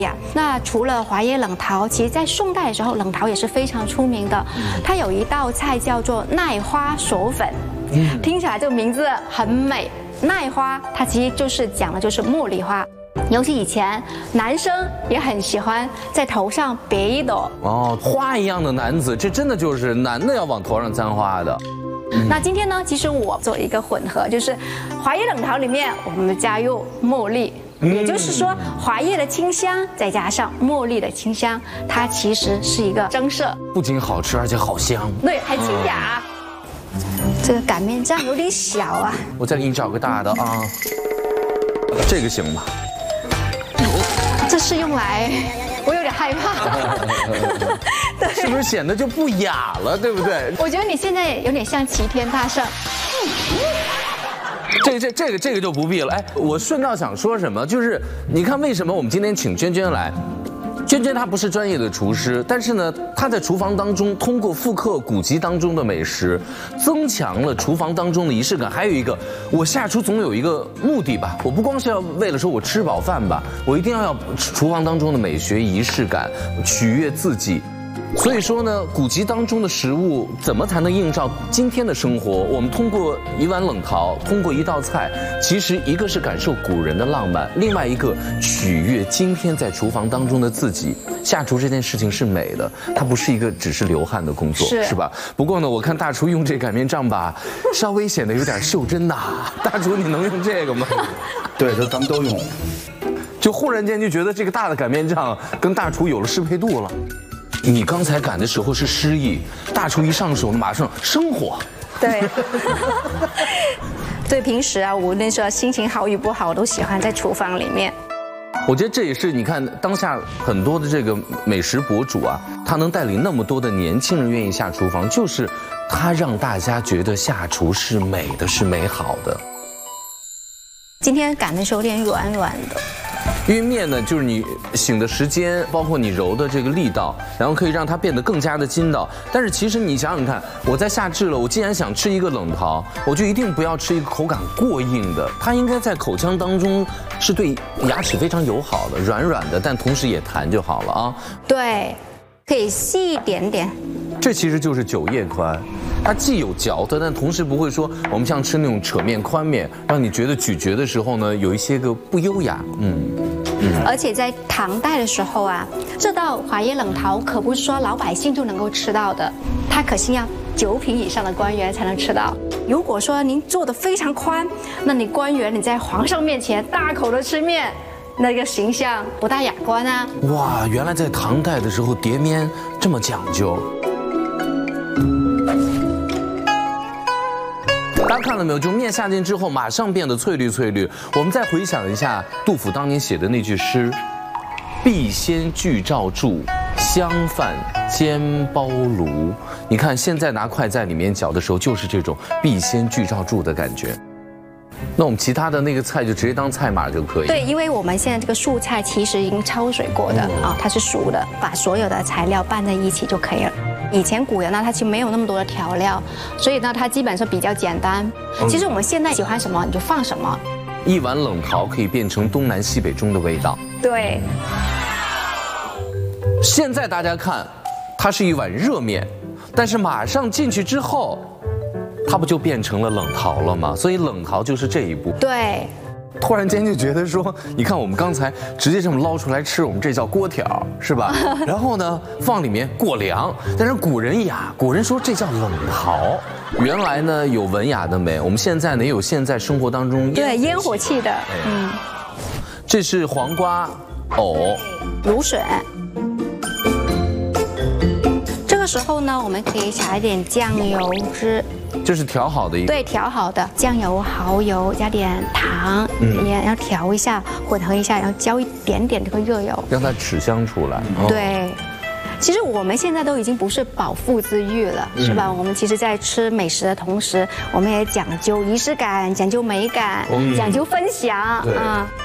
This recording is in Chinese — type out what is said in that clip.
那除了华椰冷桃，其实在宋代的时候，冷桃也是非常出名的。它有一道菜叫做奈花锁粉，听起来这个名字很美。奈花它其实就是讲的就是茉莉花，尤其以前男生也很喜欢在头上别一朵花一样的男子，这真的就是男的要往头上簪花的。 那今天呢，其实我做一个混合，就是华椰冷桃里面我们加入茉莉。也就是说，华椰的清香再加上茉莉的清香，它其实是一个增色， 不仅好吃，而且好香。 对，很清雅。这个擀面杖有点小啊， 我再给你找个大的啊，这个行吗？ 这是用来，我有点害怕。对， 是不是显得就不雅了，对不对？ 我觉得你现在有点像齐天大圣。 这个就不必了。哎，我顺道想说什么，就是你看为什么我们今天请娟娟来？娟娟她不是专业的厨师，但是呢，她在厨房当中通过复刻古籍当中的美食，增强了厨房当中的仪式感。还有一个，我下厨总有一个目的吧，我不光是要为了说我吃饱饭吧，我一定要厨房当中的美学仪式感，取悦自己。所以说呢，古籍当中的食物怎么才能映照今天的生活？我们通过一碗冷桃，通过一道菜，其实一个是感受古人的浪漫，另外一个取悦今天在厨房当中的自己。下厨这件事情是美的，它不是一个只是流汗的工作，是吧？不过呢，我看大厨用这擀面杖吧，稍微显得有点袖珍呐。大厨，你能用这个吗？ 对，这咱们都用。 就忽然间就觉得这个大的擀面杖跟大厨有了适配度了。你刚才擀的时候是诗意，大厨一上手马上生活。 对，对，平时啊，无论说心情好与不好，我都喜欢在厨房里面。 我觉得这也是你看当下很多的这个美食博主啊，他能带领那么多的年轻人愿意下厨房，就是他让大家觉得下厨是美的，是美好的。 今天擀的时候有点软软的。 因为面呢，就是你醒的时间，包括你揉的这个力道，然后可以让它变得更加的筋道。但是其实你想想看，我在夏至了，我既然想吃一个冷桃，我就一定不要吃一个口感过硬的，它应该在口腔当中是对牙齿非常友好的，软软的，但同时也弹就好了啊。 对，可以细一点点。 这其实就是酒叶宽。它既有嚼的，但同时不会说我们像吃那种扯面、宽面，让你觉得咀嚼的时候呢，有一些个不优雅。 而且在唐代的时候啊，这道华椰冷桃可不是说老百姓就能够吃到的，它可是要9品以上的官员才能吃到。如果说您做的非常宽，那你官员你在皇上面前大口的吃面，那个形象不大雅观啊。 哇，原来在唐代的时候叠面这么讲究。大家看到没有？就面下进之后，马上变得翠绿翠绿。我们再回想一下杜甫当年写的那句诗：“必先具照柱，香饭煎包炉。”你看现在拿筷在里面搅的时候，就是这种必先具照柱的感觉。那我们其他的那个菜就直接当菜码就可以。 对，因为我们现在这个素菜其实已经焯水过的啊，它是熟的，把所有的材料拌在一起就可以了。以前古人呢，他其实没有那么多的调料，所以呢，它基本上比较简单。其实我们现在喜欢什么你就放什么。 一碗冷桃可以变成东南西北中的味道。 对。 现在大家看，它是一碗热面，但是马上进去之后，它不就变成了冷桃了吗？所以冷桃就是这一步。 对。 突然间就觉得说，你看我们刚才直接这么捞出来吃，我们这叫锅条，是吧？然后呢，放里面过凉。但是古人雅，古人说这叫冷桃。原来呢有文雅的美，我们现在呢也有现在生活当中对烟火气的。 这是黄瓜、藕、 芦笋。这个时候呢，我们可以撒一点酱油汁。 这是调好的一个， 对，调好的酱油、蚝油，加点糖，也要调一下，混合一下，然后浇一点点这个热油， 让它豉香出来。 对，其实我们现在都已经不是饱腹之欲了，是吧？我们其实在吃美食的同时，我们也讲究仪式感，讲究美感，讲究分享啊。